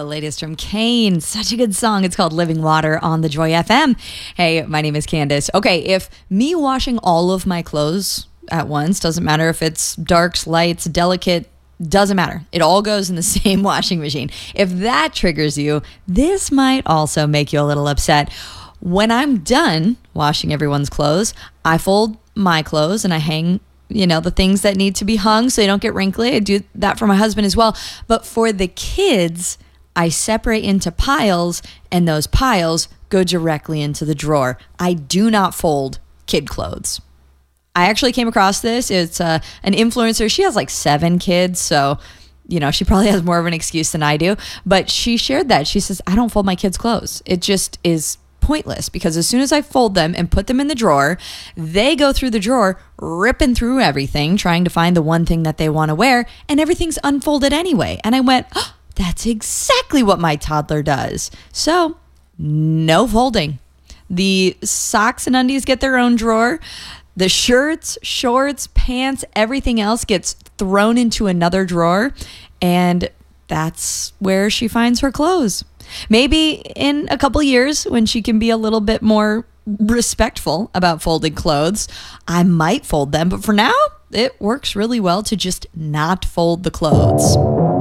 the latest from Kane. Such a good song. It's called Living Water on the Joy FM. Hey, my name is Candace. Okay, if me washing all of my clothes at once, doesn't matter if it's darks, lights, delicate, doesn't matter. It all goes in the same washing machine. If that triggers you, this might also make you a little upset. When I'm done washing everyone's clothes, I fold my clothes and I hang the things that need to be hung so they don't get wrinkly. I do that for my husband as well. But for the kids, I separate into piles, and those piles go directly into the drawer. I do not fold kid clothes. I actually came across this. It's an influencer. She has like 7 kids, so she probably has more of an excuse than I do. But she shared that. She says, I don't fold my kids' clothes. It just is pointless because as soon as I fold them and put them in the drawer, they go through the drawer, ripping through everything, trying to find the one thing that they want to wear, and everything's unfolded anyway. And I went, oh, that's exactly what my toddler does. So, no folding. The socks and undies get their own drawer. The shirts, shorts, pants, everything else gets thrown into another drawer, and that's where she finds her clothes. Maybe in a couple years when she can be a little bit more respectful about folding clothes, I might fold them. But for now, it works really well to just not fold the clothes.